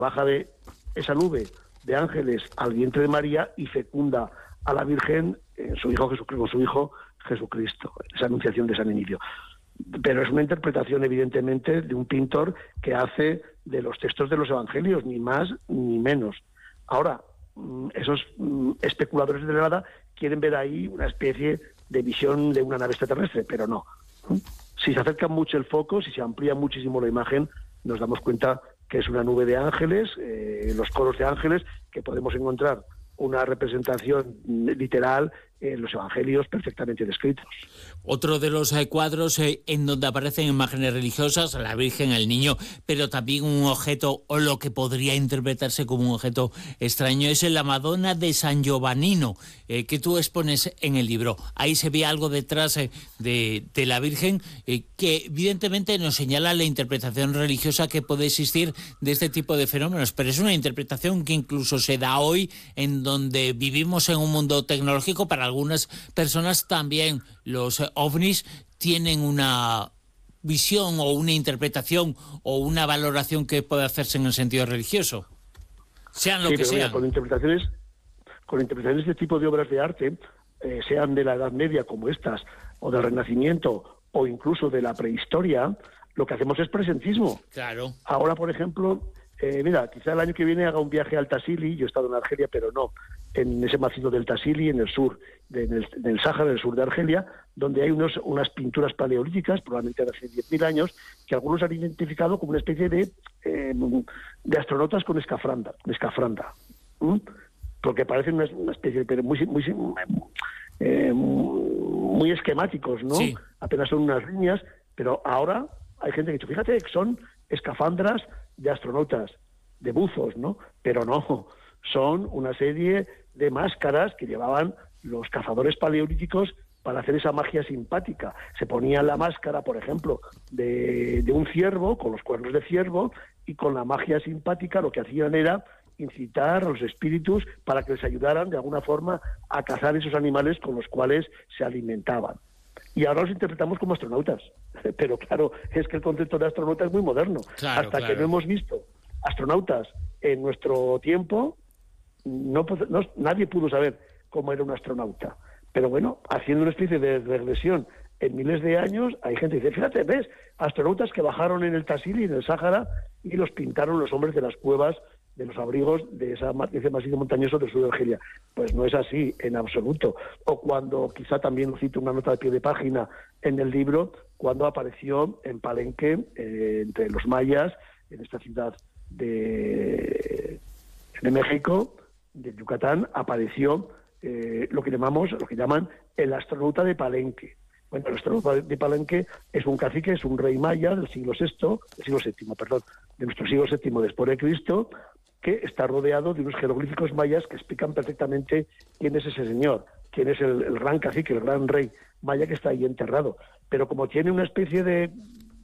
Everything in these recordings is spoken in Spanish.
baja de esa nube de ángeles al vientre de María y fecunda a la Virgen con su hijo Jesucristo, esa anunciación de San Inicio. Pero es una interpretación, evidentemente, de un pintor que hace de los textos de los evangelios, ni más ni menos. Ahora, esos especuladores de nada quieren ver ahí una especie de visión de una nave extraterrestre, pero no. Si se acerca mucho el foco, si se amplía muchísimo la imagen, nos damos cuenta que es una nube de ángeles, los coros de ángeles, que podemos encontrar una representación literal en los evangelios perfectamente descritos. Otro de los cuadros en donde aparecen imágenes religiosas, la Virgen, el niño, pero también un objeto, o lo que podría interpretarse como un objeto extraño, es la Madonna de San Giovannino, que tú expones en el libro. Ahí se ve algo detrás de la Virgen que evidentemente nos señala la interpretación religiosa que puede existir de este tipo de fenómenos, pero es una interpretación que incluso se da hoy en donde vivimos en un mundo tecnológico. Para algunas personas también los ovnis tienen una visión o una interpretación o una valoración que puede hacerse en el sentido religioso, sean lo que sean. Mira, con interpretaciones de este tipo de obras de arte, sean de la Edad Media como estas, o del Renacimiento, o incluso de la prehistoria, lo que hacemos es presentismo. Claro. Ahora, por ejemplo, mira, quizá el año que viene haga un viaje al Tassili. Yo he estado en Argelia, pero no en ese macizo del Tassili, en el sur, en el Sáhara, en el sur de Argelia, donde hay unas pinturas paleolíticas, probablemente de hace 10.000 años, que algunos han identificado como una especie de astronautas con escafranda. Porque parecen una especie, pero muy esquemáticos, ¿no? Sí. Apenas son unas líneas, pero ahora hay gente que dice, fíjate, que son escafandras de astronautas, de buzos, ¿no? Pero no, son una serie de máscaras que llevaban los cazadores paleolíticos para hacer esa magia simpática. Se ponían la máscara, por ejemplo, de un ciervo, con los cuernos de ciervo, y con la magia simpática lo que hacían era incitar a los espíritus para que les ayudaran de alguna forma a cazar esos animales con los cuales se alimentaban. Y ahora los interpretamos como astronautas. Pero claro, es que el concepto de astronauta es muy moderno. Claro, Hasta que no hemos visto astronautas en nuestro tiempo, nadie pudo saber cómo era un astronauta. Pero bueno, haciendo una especie de regresión en miles de años, hay gente que dice, fíjate, ves, astronautas que bajaron en el Tassili, en el Sáhara, y los pintaron los hombres de las cuevas, de los abrigos de ese macizo montañoso del sur de Argelia. Pues no es así en absoluto. O cuando, quizá también cito una nota de pie de página en el libro, cuando apareció en Palenque, entre los mayas, en esta ciudad de México, de Yucatán, apareció lo que llaman el astronauta de Palenque. Bueno, el astronauta de Palenque es un cacique, es un rey maya del siglo VII, de nuestro siglo VII después de Cristo, que está rodeado de unos jeroglíficos mayas que explican perfectamente quién es ese señor, quién es el gran cacique, el gran rey maya que está ahí enterrado. Pero como tiene una especie de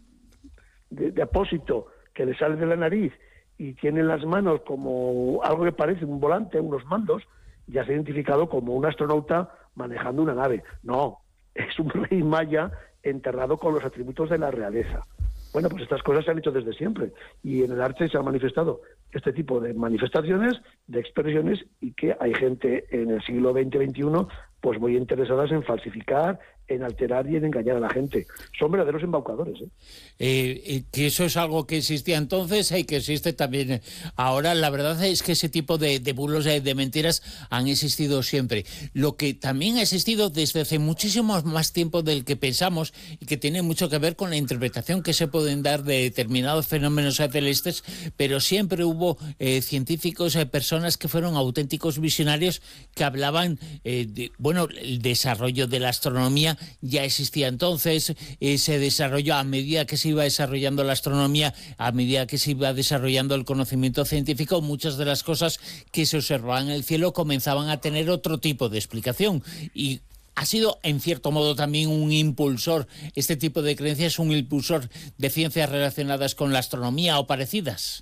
apósito que le sale de la nariz y tiene en las manos como algo que parece un volante, unos mandos, ya se ha identificado como un astronauta manejando una nave. No, es un rey maya enterrado con los atributos de la realeza. Bueno, pues estas cosas se han hecho desde siempre y en el arte se han manifestado este tipo de manifestaciones, de expresiones, y que hay gente en el siglo XX-XXI pues muy interesadas en falsificar, en alterar y en engañar a la gente. Son verdaderos embaucadores. Que eso es algo que existía entonces y que existe también ahora. La verdad es que ese tipo de bulos, de mentiras, han existido siempre. Lo que también ha existido desde hace muchísimo más tiempo del que pensamos, y que tiene mucho que ver con la interpretación que se pueden dar de determinados fenómenos celestes, pero siempre hubo científicos, personas que fueron auténticos visionarios, que hablaban el desarrollo de la astronomía ya existía entonces, se desarrolló a medida que se iba desarrollando la astronomía, a medida que se iba desarrollando el conocimiento científico, muchas de las cosas que se observaban en el cielo comenzaban a tener otro tipo de explicación. Y ha sido, en cierto modo, también un impulsor, este tipo de creencias, un impulsor de ciencias relacionadas con la astronomía o parecidas.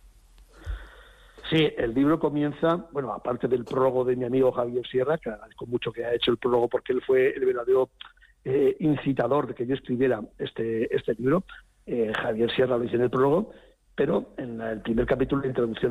Sí, el libro comienza, aparte del prólogo de mi amigo Javier Sierra, que agradezco mucho que haya hecho el prólogo porque él fue el verdadero incitador de que yo escribiera este libro. Javier Sierra lo dice en el prólogo, pero en el primer capítulo de introducción